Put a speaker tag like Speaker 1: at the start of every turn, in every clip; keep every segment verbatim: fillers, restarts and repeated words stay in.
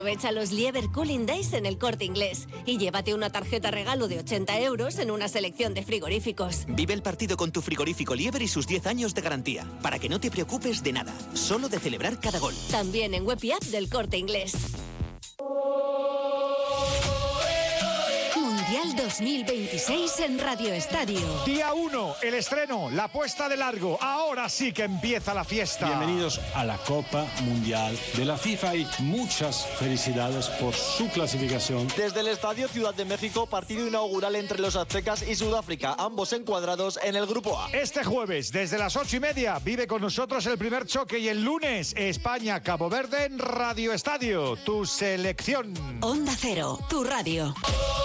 Speaker 1: Aprovecha los Lieber Cooling Days en El Corte Inglés y llévate una tarjeta regalo de ochenta euros en una selección de frigoríficos.
Speaker 2: Vive el partido con tu frigorífico Lieber y sus diez años de garantía, para que no te preocupes de nada, solo de celebrar cada gol.
Speaker 1: También en web y app del Corte Inglés. Mundial dos mil veintiséis en Radio Estadio.
Speaker 3: Día uno, el estreno, la puesta de largo. Ahora sí que empieza la fiesta.
Speaker 4: Bienvenidos a la Copa Mundial de la FIFA y muchas felicidades por su clasificación.
Speaker 5: Desde el Estadio Ciudad de México, partido inaugural entre los aztecas y Sudáfrica, ambos encuadrados en el Grupo A.
Speaker 3: Este jueves, desde las ocho y media, vive con nosotros el primer choque y el lunes, España-Cabo Verde en Radio Estadio, tu selección.
Speaker 1: Onda Cero, tu radio.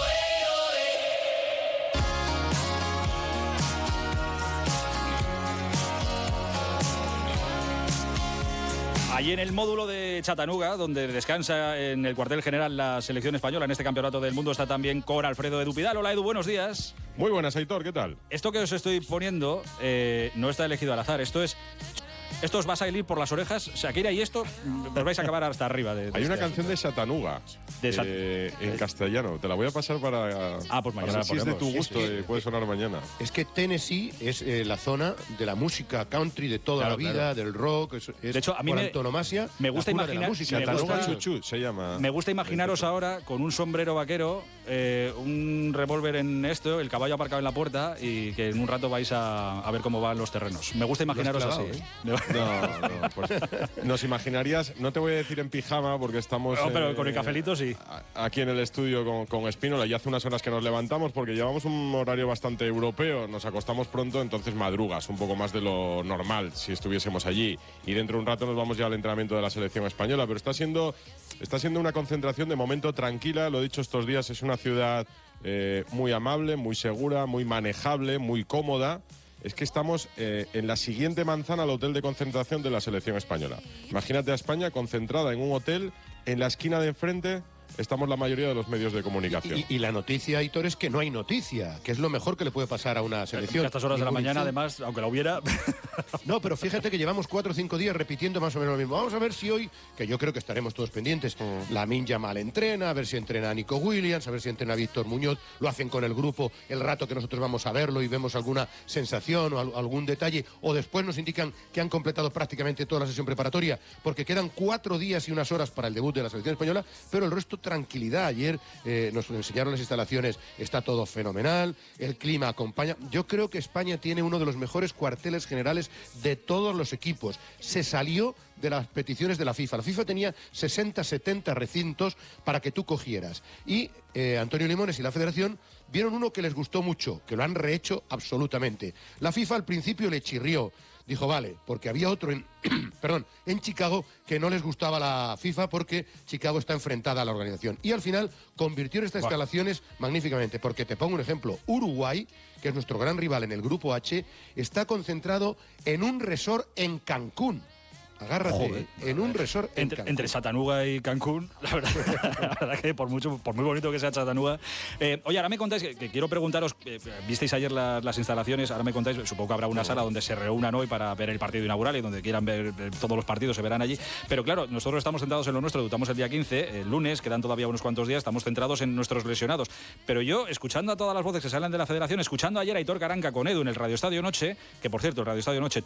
Speaker 6: Allí en el módulo de Chattanooga, donde descansa en el cuartel general la selección española en este campeonato del mundo, está también con Alfredo Edu Pidal. Hola Edu, buenos días.
Speaker 7: Muy buenas, Aitor, ¿qué tal?
Speaker 6: Esto que os estoy poniendo eh, no está elegido al azar, esto es... Esto os va a salir por las orejas, Shakira, y esto os vais a acabar hasta arriba. De, de
Speaker 7: Hay
Speaker 6: este
Speaker 7: una canción
Speaker 6: asunto.
Speaker 7: de Chattanooga,
Speaker 6: De Sat-
Speaker 7: eh, en castellano. Te la voy a pasar para...
Speaker 6: Ah, pues mañana
Speaker 7: para si
Speaker 6: la
Speaker 7: es de
Speaker 6: ponemos.
Speaker 7: tu gusto,
Speaker 8: Es que-
Speaker 7: eh, puede sonar mañana.
Speaker 8: Es que Tennessee es eh, la zona de la música country de toda
Speaker 6: Claro,
Speaker 8: la vida,
Speaker 6: claro.
Speaker 8: del rock. Es, es
Speaker 6: De hecho, a mí
Speaker 8: por
Speaker 6: me-
Speaker 8: antonomasia,
Speaker 6: me gusta
Speaker 8: la cuna de la
Speaker 6: imaginar-
Speaker 8: música.
Speaker 6: me
Speaker 7: Chattanooga
Speaker 6: gusta-
Speaker 7: Chuchu se llama.
Speaker 6: Me gusta imaginaros ahora con un sombrero vaquero, eh, un revólver en esto, el caballo aparcado en la puerta y que en un rato vais a, a ver cómo van los terrenos. Me gusta imaginaros así.
Speaker 8: clavado,
Speaker 6: ¿eh?
Speaker 7: No, no, pues nos imaginarías, no te voy a decir en pijama porque estamos...
Speaker 6: No, pero
Speaker 7: eh,
Speaker 6: con el cafelito sí.
Speaker 7: a- Aquí en el estudio con, con Espínola, y hace unas horas que nos levantamos porque llevamos un horario bastante europeo, nos acostamos pronto, entonces madrugas un poco más de lo normal si estuviésemos allí. Y dentro de un rato nos vamos ya al entrenamiento de la selección española, pero está siendo, está siendo una concentración de momento tranquila, lo he dicho estos días, es una ciudad eh, muy amable, muy segura, muy manejable, muy cómoda. Es que estamos eh, en la siguiente manzana al hotel de concentración de la selección española. Imagínate a España concentrada en un hotel, en la esquina de enfrente estamos la mayoría de los medios de comunicación.
Speaker 8: Y, y la noticia, Hitor, es que no hay noticia, que es lo mejor que le puede pasar a una selección.
Speaker 6: A estas horas de la
Speaker 8: Ningún
Speaker 6: mañana,
Speaker 8: incidente.
Speaker 6: además, aunque la hubiera...
Speaker 8: No, pero fíjate que llevamos cuatro o cinco días repitiendo más o menos lo mismo. Vamos a ver si hoy, que yo creo que estaremos todos pendientes,
Speaker 7: Mm.
Speaker 8: Lamine Yamal entrena, a ver si entrena a Nico Williams, a ver si entrena a Víctor Muñoz, lo hacen con el grupo el rato que nosotros vamos a verlo y vemos alguna sensación o al- algún detalle, o después nos indican que han completado prácticamente toda la sesión preparatoria, porque quedan cuatro días y unas horas para el debut de la selección española, pero el resto tranquilidad. Ayer eh, nos enseñaron las instalaciones, está todo fenomenal, el clima acompaña. Yo creo que España tiene uno de los mejores cuarteles generales de todos los equipos. Se salió de las peticiones de la FIFA. La FIFA tenía sesenta, setenta recintos para que tú cogieras. Y eh, Antonio Limones y la Federación vieron uno que les gustó mucho, que lo han rehecho absolutamente. La FIFA al principio le chirrió. Dijo, vale, porque había otro en, perdón, en Chicago que no les gustaba la FIFA porque Chicago está enfrentada a la organización. Y al final convirtieron estas
Speaker 6: Buah.
Speaker 8: instalaciones magníficamente, porque te pongo un ejemplo. Uruguay, que es nuestro gran rival en el Grupo H, está concentrado en un resort en Cancún. Agárrate,
Speaker 6: Joder.
Speaker 8: ¿eh? En un resort en
Speaker 6: Entre,
Speaker 8: Cancún.
Speaker 6: entre Chattanooga y Cancún, la verdad, la verdad que por mucho, por muy bonito que sea Chattanooga. Eh, oye, ahora me contáis, que, que quiero preguntaros, eh, visteis ayer la- las instalaciones, ahora me contáis, supongo que habrá una sala donde se reúnan hoy para ver el partido inaugural y donde quieran ver eh, todos los partidos, se verán allí. Pero claro, nosotros estamos centrados en lo nuestro, debutamos el día quince, el lunes, quedan todavía unos cuantos días, estamos centrados en nuestros lesionados. Pero yo, escuchando a todas las voces que salen de la federación, escuchando ayer a Aitor Caranca con Edu en el Radio Estadio Noche, que por cierto, el Radio Estadio Noche